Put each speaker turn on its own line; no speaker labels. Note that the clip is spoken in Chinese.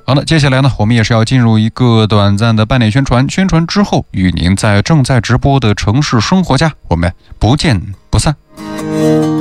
好的，接下来呢，我们也是要进入一个短暂的半点宣传，宣传之后与您在正在直播的城市生活家，我们不见不散。